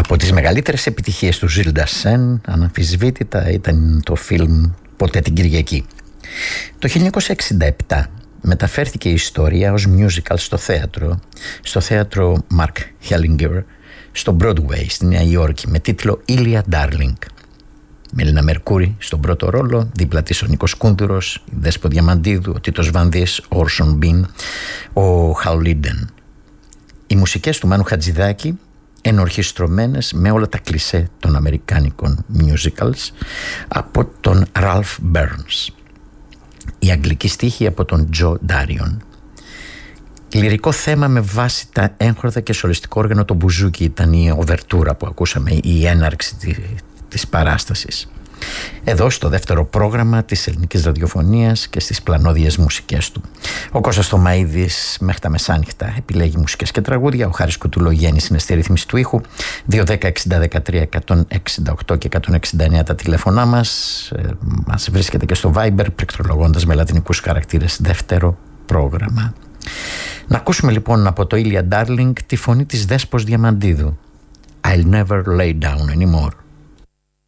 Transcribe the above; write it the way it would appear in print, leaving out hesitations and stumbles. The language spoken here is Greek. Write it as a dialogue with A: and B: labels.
A: Από τις μεγαλύτερες επιτυχίες του Ζιλ Ντασέν, αναμφισβήτητα, ήταν το φιλμ «Ποτέ την Κυριακή». Το 1967 μεταφέρθηκε η ιστορία ως musical στο θέατρο Mark Hellinger, στο Broadway στη Νέα Υόρκη, με τίτλο «Ήλια Ντάρλινγκ». Μελίνα Μερκούρη στον πρώτο ρόλο, δίπλα της ο Νίκος Κούνδουρος, η Δέσπο Διαμαντίδου, ο Τίτος Βανδύης, ο Όρσον Μπιν, ο Χαλ Λίντεν. Οι μουσικές του Μάνου Χατζηδάκη, ενορχιστρωμένες με όλα τα κλισέ των αμερικάνικων musicals από τον Ραλφ Μπέρνς. Η αγγλική στίχη από τον Τζο Ντάριον. Λυρικό θέμα με βάση τα έγχορδα και σολιστικό όργανο το μπουζούκι ήταν η οβερτούρα που ακούσαμε, η έναρξη της παράστασης. Εδώ στο δεύτερο πρόγραμμα της ελληνικής ραδιοφωνίας και στις πλανόδιες μουσικές του. Ο Κώστας Θωμαίδης μέχρι τα μεσάνυχτα επιλέγει μουσικές και τραγούδια. Ο Χάρης Κουτουλογέννης είναι στη ρύθμιση του ήχου. 210-60-13-168 και 169 τα τηλέφωνά μας. Μας βρίσκεται και στο Viber πληκτρολογώντας με λατινικούς χαρακτήρες δεύτερο πρόγραμμα. Να ακούσουμε λοιπόν από το Ήλια Ντάρλινγκ τη φωνή της Δέσπος Διαμαντίδου. I'll never lay down anymore.